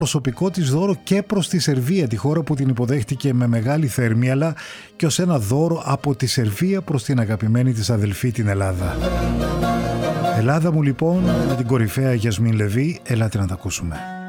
προσωπικό της δώρο και προς τη Σερβία, τη χώρα που την υποδέχτηκε με μεγάλη θέρμη, αλλά και ως ένα δώρο από τη Σερβία προς την αγαπημένη της αδελφή την Ελλάδα. Ελλάδα μου λοιπόν, με την κορυφαία Γιασμίν Λεβί, ελάτε να τα ακούσουμε.